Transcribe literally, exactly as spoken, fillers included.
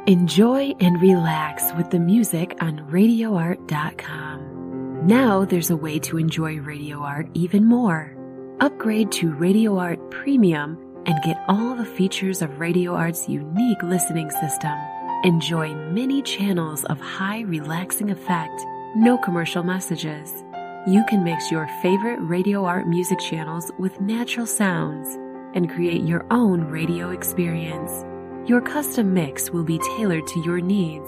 Enjoy and relax with the music on radio art dot com. Now there's a way to enjoy Radio Art even more. Upgrade to Radio Art Premium and get all the features of Radio Art's unique listening system. Enjoy many channels of high relaxing effect, no commercial messages. You can mix your favorite Radio Art music channels with natural sounds and create your own radio experience. Your custom mix will be tailored to your needs